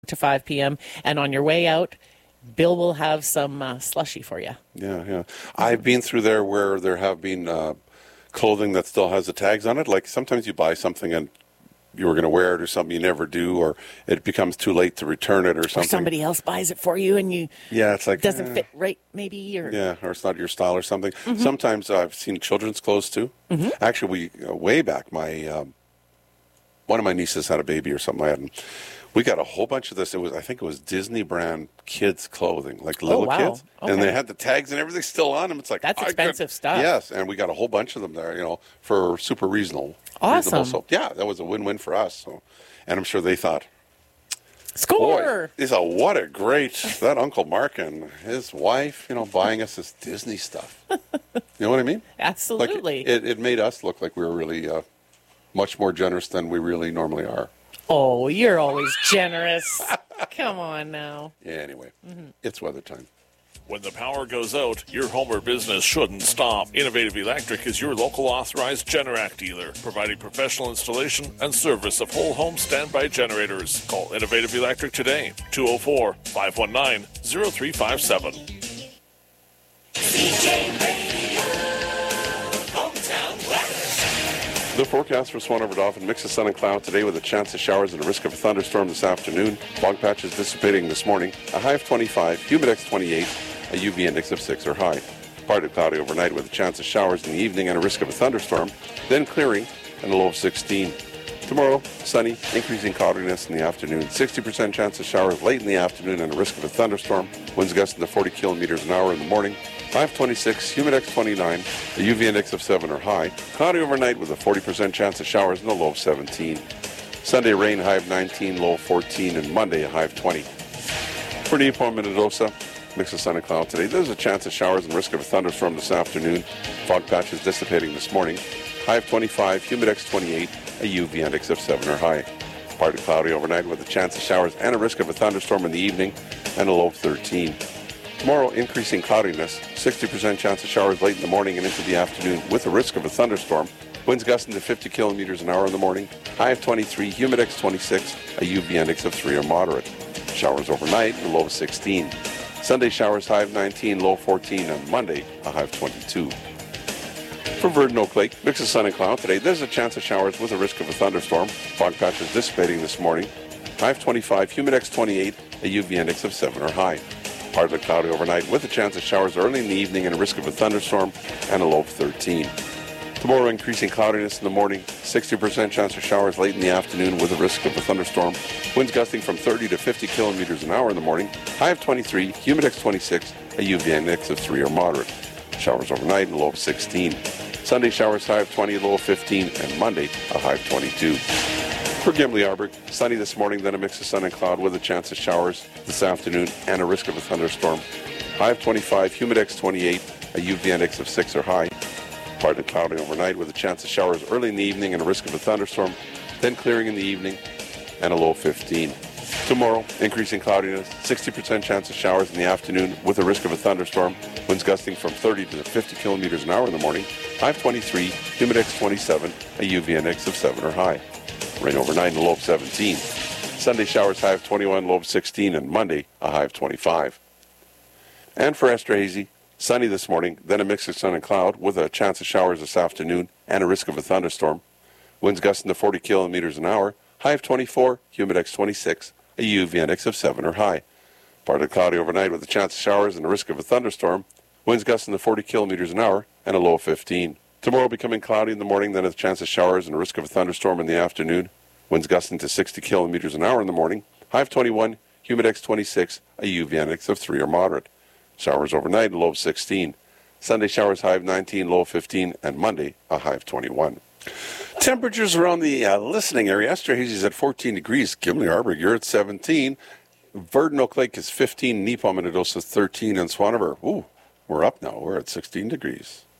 to 5 p.m. And on your way out, Bill will have some slushy for you. Yeah. I've been through there where there have been clothing that still has the tags on it. Like sometimes you buy something and you were going to wear it or something, you never do, or it becomes too late to return it or something. Or somebody else buys it for you and it's like doesn't fit right, maybe. Or it's not your style or something. Sometimes I've seen children's clothes too. Actually, way back, my one of my nieces had a baby or something like that, and we got a whole bunch of this. I think it was Disney brand kids clothing, like little kids, and they had the tags and everything still on them. It's like that's expensive stuff. Yes, and we got a whole bunch of them there, for super reasonable. Awesome. So that was a win-win for us. So, and I'm sure they thought, score. Boy, what a great that Uncle Mark and his wife, buying us this Disney stuff. You know what I mean? Absolutely. Like it made us look like we were really much more generous than we really normally are. Oh, you're always generous. Come on now. Yeah, anyway, It's weather time. When the power goes out, your home or business shouldn't stop. Innovative Electric is your local authorized Generac dealer, providing professional installation and service of whole home standby generators. Call Innovative Electric today, 204-519-0357. CJ Radio, hometown weather. The forecast for Swan River Dauphin: mix of sun and cloud today with a chance of showers and a risk of a thunderstorm this afternoon. Fog patches dissipating this morning. A high of 25, humidex 28, a UV index of 6 or high. Partly cloudy overnight with a chance of showers in the evening and a risk of a thunderstorm. Then clearing and a low of 16. Tomorrow, sunny, increasing cloudiness in the afternoon. 60% chance of showers late in the afternoon and a risk of a thunderstorm. Winds gusting to 40 kilometers an hour in the morning. High of 26, humidex 29, a UV index of 7 or high. Cloudy overnight with a 40% chance of showers and a low of 17. Sunday rain, high of 19, low of 14, and Monday a high of 20. For Nipon, Minnedosa, mix of sun and cloud today. There's a chance of showers and risk of a thunderstorm this afternoon. Fog patches dissipating this morning. High of 25, humidex 28, a UV index of 7 or high. Partly cloudy overnight with a chance of showers and a risk of a thunderstorm in the evening and a low of 13. Tomorrow, increasing cloudiness, 60% chance of showers late in the morning and into the afternoon with a risk of a thunderstorm. Winds gusting to 50 kilometers an hour in the morning. High of 23, humidex 26, a UV index of 3 or moderate. Showers overnight, a low of 16. Sunday showers, high of 19, low of 14, and Monday, a high of 22. For Verdon Oak Lake, mix of sun and cloud today. There's a chance of showers with a risk of a thunderstorm. Fog patches dissipating this morning. High of 25, humidex 28, a UV index of 7 or high. Partly cloudy overnight with a chance of showers early in the evening and a risk of a thunderstorm and a low of 13. Tomorrow, increasing cloudiness in the morning, 60% chance of showers late in the afternoon with a risk of a thunderstorm. Winds gusting from 30 to 50 kilometers an hour in the morning. High of 23, humidex 26, a UV index of 3 or moderate. Showers overnight and a low of 16. Sunday showers, high of 20, low of 15, and Monday a high of 22. For Gimli-Arburg, sunny this morning, then a mix of sun and cloud with a chance of showers this afternoon and a risk of a thunderstorm. High of 25, humidex 28, a UV index of 6 or high. Partly cloudy overnight with a chance of showers early in the evening and a risk of a thunderstorm, then clearing in the evening and a low of 15. Tomorrow, increasing cloudiness, 60% chance of showers in the afternoon with a risk of a thunderstorm. Winds gusting from 30 to 50 kilometers an hour in the morning. High of 23, humidex 27, a UV index of 7 or high. Rain overnight and a low of 17. Sunday showers, high of 21, low of 16, and Monday a high of 25. And for Esterhazy, sunny this morning, then a mix of sun and cloud with a chance of showers this afternoon and a risk of a thunderstorm. Winds gusting to 40 kilometers an hour. High of 24, humidex 26, a UV index of 7 or high. Partly cloudy overnight with a chance of showers and a risk of a thunderstorm. Winds gusting to 40 kilometers an hour and a low of 15. Tomorrow becoming cloudy in the morning, then a chance of showers and a risk of a thunderstorm in the afternoon. Winds gusting to 60 kilometers an hour in the morning. High of 21, humidex 26, a UV index of 3 or moderate. Showers overnight, a low of 16. Sunday showers, high of 19, low of 15, and Monday a high of 21. Temperatures around the listening area. Esterhazy is at 14 degrees. Gimli-Arburg, you're at 17. Verdon Oak Lake is 15. Nipon, Minnedosa is 13. And Swan River, we're up now. We're at 16 degrees.